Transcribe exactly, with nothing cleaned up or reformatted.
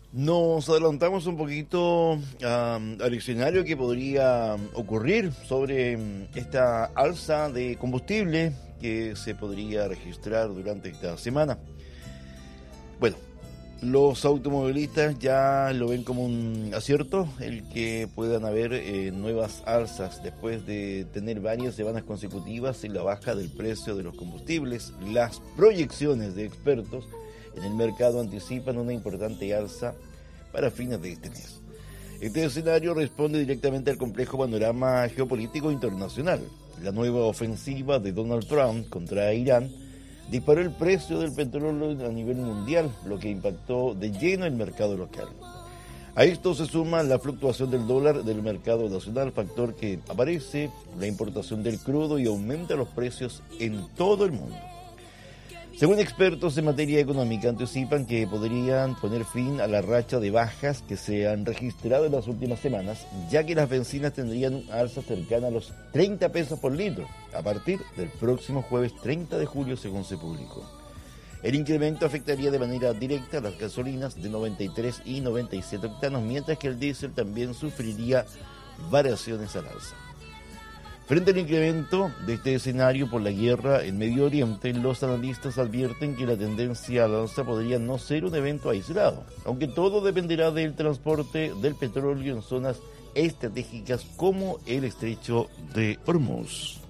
Nos adelantamos un poquito um, al escenario que podría ocurrir sobre um, esta alza de combustible que se podría registrar durante esta semana. Bueno, los automovilistas ya lo ven como un acierto el que puedan haber eh, nuevas alzas después de tener varias semanas consecutivas en la baja del precio de los combustibles. Las proyecciones de expertos en el mercado anticipan una importante alza para fines de este mes. Este escenario responde directamente al complejo panorama geopolítico internacional. La nueva ofensiva de Donald Trump contra Irán disparó el precio del petróleo a nivel mundial, lo que impactó de lleno el mercado local. A esto se suma la fluctuación del dólar del mercado nacional, factor que aparece la importación del crudo y aumenta los precios en todo el mundo. Según expertos en materia económica, anticipan que podrían poner fin a la racha de bajas que se han registrado en las últimas semanas, ya que las bencinas tendrían un alza cercana a los treinta pesos por litro, a partir del próximo jueves treinta de julio, según se publicó. El incremento afectaría de manera directa a las gasolinas de noventa y tres y noventa y siete octanos, mientras que el diésel también sufriría variaciones al alza. Frente al incremento de este escenario por la guerra en Medio Oriente, los analistas advierten que la tendencia al alza podría no ser un evento aislado, aunque todo dependerá del transporte del petróleo en zonas estratégicas como el estrecho de Hormuz.